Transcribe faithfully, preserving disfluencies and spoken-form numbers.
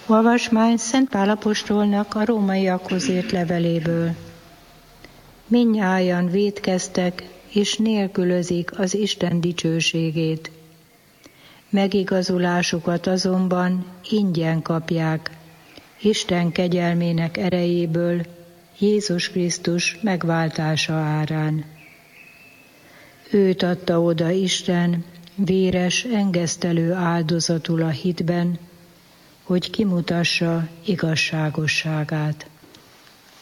Olvasmány Szent Pál apostolnak a rómaiakhoz írt leveléből. Mindnyájan vétkeztek, és nélkülözik az Isten dicsőségét. Megigazulásukat azonban ingyen kapják, Isten kegyelmének erejéből, Jézus Krisztus megváltása árán. Őt adta oda Isten véres, engesztelő áldozatul a hitben, hogy kimutassa igazságosságát.